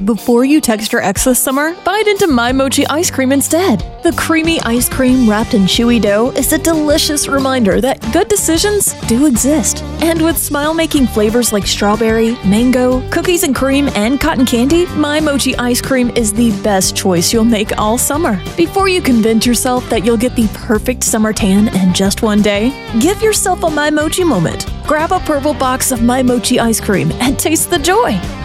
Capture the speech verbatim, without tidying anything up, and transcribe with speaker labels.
Speaker 1: Before you text your ex this summer, bite into My Mochi ice cream instead. The creamy ice cream wrapped in chewy dough is a delicious reminder that good decisions do exist. And with smile-making flavors like strawberry, mango, cookies and cream, and cotton candy, My Mochi ice cream is the best choice you'll make all summer. Before you convince yourself that you'll get the perfect summer tan in just one day, give yourself a My Mochi moment. Grab a purple box of My Mochi ice cream and taste the joy.